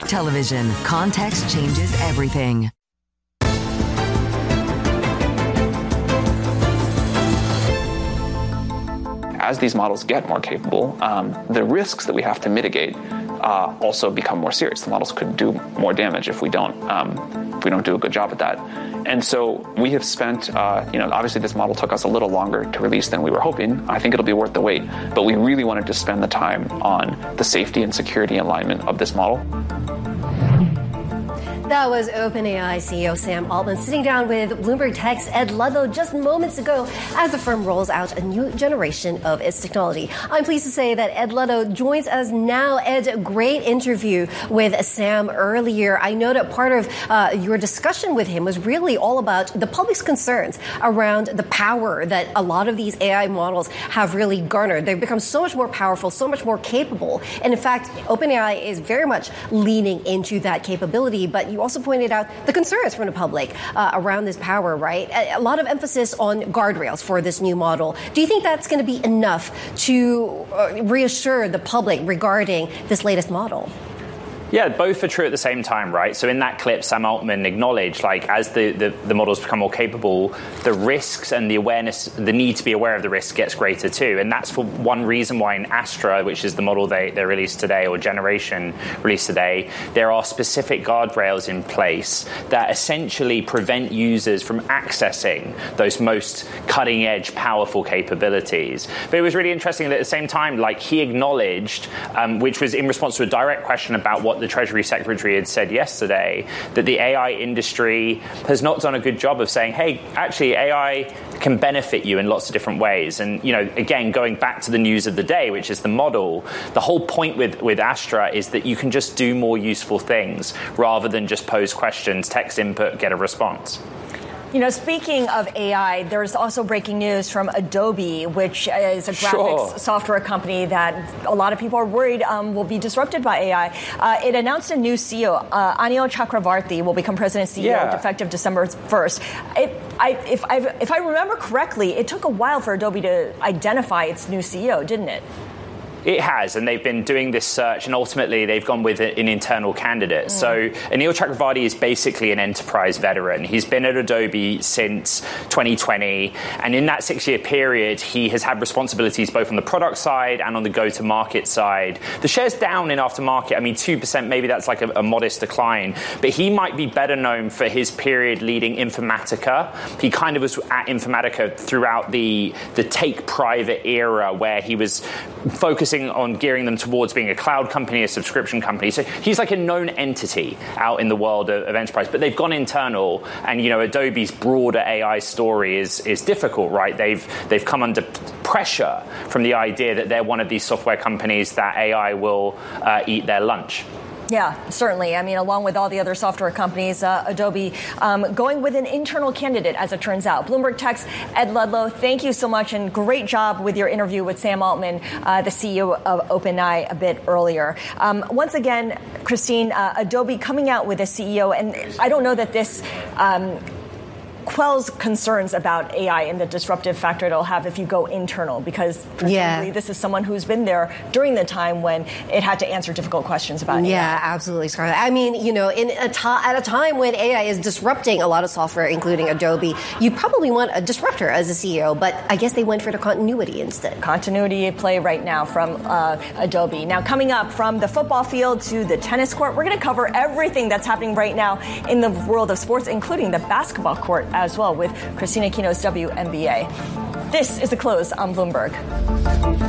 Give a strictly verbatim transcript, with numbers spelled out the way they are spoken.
Television. Context changes everything. As these models get more capable, um, the risks that we have to mitigate uh, also become more serious. The models could do more damage if we don't um, if we don't do a good job at that. And so we have spent, uh, you know, obviously this model took us a little longer to release than we were hoping. I think it'll be worth the wait, but we really wanted to spend the time on the safety and security alignment of this model. That was OpenAI C E O Sam Altman sitting down with Bloomberg Tech's Ed Ludlow just moments ago as the firm rolls out a new generation of its technology. I'm pleased to say that Ed Ludlow joins us now. Ed, a great interview with Sam earlier. I know that part of uh, your discussion with him was really all about the public's concerns around the power that a lot of these A I models have really garnered. They've become so much more powerful, so much more capable. And in fact, OpenAI is very much leaning into that capability, but you also pointed out the concerns from the public uh, around this power, right? A, a lot of emphasis on guardrails for this new model. Do you think that's going to be enough to uh, reassure the public regarding this latest model? Yeah, both are true at the same time, right? So in that clip, Sam Altman acknowledged, like, as the, the, the models become more capable, the risks and the awareness, the need to be aware of the risks gets greater too. And that's for one reason why in Astra, which is the model they, they released today, or generation released today, there are specific guardrails in place that essentially prevent users from accessing those most cutting-edge, powerful capabilities. But it was really interesting that at the same time, like, he acknowledged, um, which was in response to a direct question about what the Treasury Secretary had said yesterday, that the A I industry has not done a good job of saying, hey, actually, A I can benefit you in lots of different ways. And, you know, again, going back to the news of the day, which is the model, the whole point with, with Astra is that you can just do more useful things rather than just pose questions, text input, get a response. You know, speaking of A I, there's also breaking news from Adobe, which is a graphics Sure. software company that a lot of people are worried um, will be disrupted by A I. Uh, it announced a new C E O. Uh, Anil Chakravarthy will become president and C E O Yeah. effective December first. It, I, if, I, if I remember correctly, it took a while for Adobe to identify its new C E O, didn't it? It has, and they've been doing this search, and ultimately they've gone with an internal candidate. Mm. So Anil Chakravarty is basically an enterprise veteran. He's been at Adobe since twenty twenty, and in that six-year period, he has had responsibilities both on the product side and on the go-to-market side. The share's down in aftermarket. I mean, two percent, maybe that's like a, a modest decline, but he might be better known for his period leading Informatica. He kind of was at Informatica throughout the, the take-private era where he was focusing on gearing them towards being a cloud company, a subscription company. So he's like a known entity out in the world of, of enterprise, but they've gone internal, and, you know, Adobe's broader A I story is is difficult, right? They've they've come under pressure from the idea that they're one of these software companies that A I will uh, eat their lunch. Yeah, certainly. I mean, along with all the other software companies, uh, Adobe um, going with an internal candidate, as it turns out. Bloomberg Tech's Ed Ludlow, thank you so much, and great job with your interview with Sam Altman, uh, the C E O of OpenAI, a bit earlier. Um, once again, Christine, uh, Adobe coming out with a C E O, and I don't know that this Um, quells concerns about A I and the disruptive factor it'll have if you go internal, because presumably Yeah. this is someone who's been there during the time when it had to answer difficult questions about Yeah, A I. absolutely, Scarlett. I mean, you know, in a t- at a time when A I is disrupting a lot of software, including Adobe, you probably want a disruptor as a C E O, but I guess they went for the continuity instead. Continuity play right now from uh, Adobe. Now, coming up from the football field to the tennis court, we're going to cover everything that's happening right now in the world of sports, including the basketball court as well, with Christina Kino's W N B A. This is The Close on Bloomberg.